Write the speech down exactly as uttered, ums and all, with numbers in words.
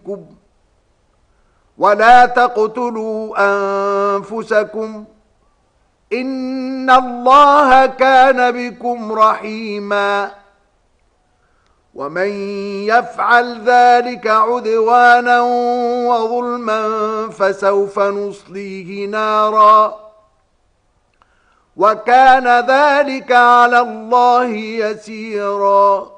بكم ولا تقتلوا أنفسكم إن الله كان بكم رحيما ومن يفعل ذلك عدوانا وظلما فسوف نصليه نارا وكان ذلك على الله يسيرا